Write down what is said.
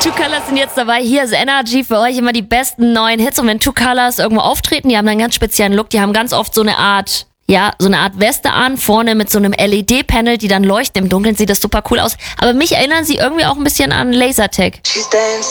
Two Colors sind jetzt dabei. Hier ist Energy für euch immer die besten neuen Hits. Und wenn Two Colors irgendwo auftreten, die haben einen ganz speziellen Look. Die haben ganz oft so eine Art Weste an, vorne mit so einem LED-Panel, die dann leuchtet. Im Dunkeln sieht das super cool aus. Aber mich erinnern sie irgendwie auch ein bisschen an Lasertag.